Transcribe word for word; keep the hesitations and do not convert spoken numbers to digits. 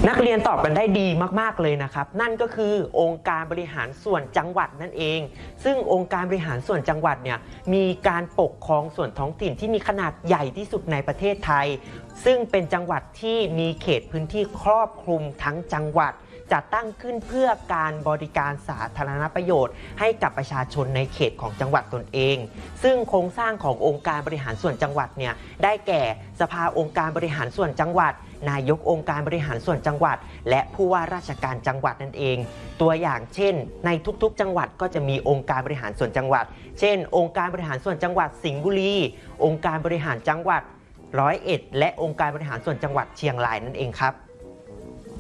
นักเรียนตอบกันได้ดีมากๆเลยนะครับนั่นก็คือองค์การบริหารส่วนจังหวัดนั่นเองซึ่งองค์การบริหารส่วนจังหวัดเนี่ยมีการปกครองส่วนท้องถิ่นที่มีขนาดใหญ่ที่สุดในประเทศไทยซึ่งเป็นจังหวัดที่มีเขตพื้นที่ครอบคลุมทั้งจังหวัดจัดตั้งขึ้นเพื่อการบริการสาธารณประโยชน์ให้กับประชาชนในเขตของจังหวัดตนเองซึ่งโครงสร้างขององค์การบริหารส่วนจังหวัดเนี่ยได้แก่สภาองค์การบริหารส่วนจังหวัดนายกองค์การบริหารส่วนจังหวัดและผู้ว่าราชการจังหวัดนั่นเองตัวอย่างเช่นในทุกๆจังหวัดก็จะมีองค์การบริหารส่วนจังหวัดเช่นองค์การบริหารส่วนจังหวัดสิงห์บุรีองค์การบริหารจังหวัดร้อยเอ็ดและองค์การบริหารส่วนจังหวัดเชียงรายนั่นเองครับ